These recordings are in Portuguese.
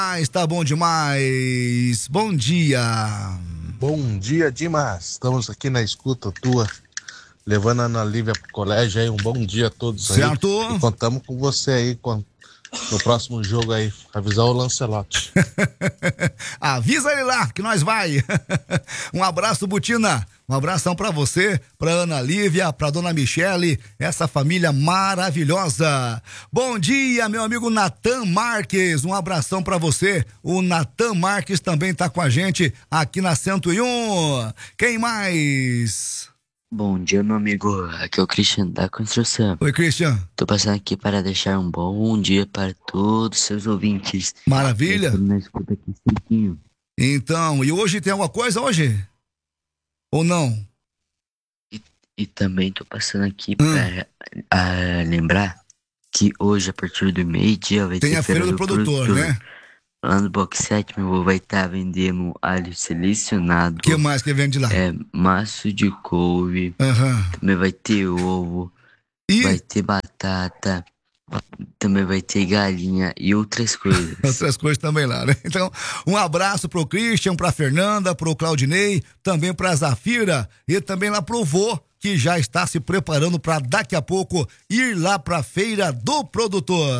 Tá bom demais. Bom dia. Bom dia, Dimas. Estamos aqui na escuta tua, levando a Ana Lívia pro colégio aí. Um bom dia a todos aí. Certo. E contamos com você aí no próximo jogo aí. Avisar o Lancelotti. Avisa ele lá que nós vai. Um abraço, Butina. Um abração pra você, pra Ana Lívia, pra Dona Michele, essa família maravilhosa. Bom dia, meu amigo Natan Marques, um abração pra você. O Natan Marques também tá com a gente aqui na 101. Quem mais? Bom dia, meu amigo. Aqui é o Christian da Construção. Oi, Christian. Tô passando aqui para deixar um bom dia para todos os seus ouvintes. Maravilha. Na escuta aqui, certinho. Então, e hoje tem alguma coisa hoje? Ou não? E também tô passando aqui para lembrar que hoje, a partir do meio-dia, vai tem ter a feira do produtor, né? Lá no Box 7, meu avô vai estar vendendo alho selecionado. O que mais que vende lá? Maço de couve. Também vai ter ovo. Vai ter batata. Também vai ter galinha e outras coisas. Outras coisas também lá, né? Então, um abraço pro Christian, pra Fernanda, pro Claudinei, também pra Zafira e também lá pro vô, que já está se preparando para daqui a pouco ir lá pra feira do produtor.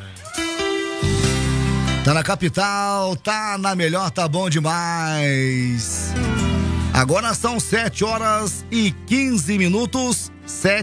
Tá na capital, tá na melhor, tá bom demais. Agora são 7h15, 7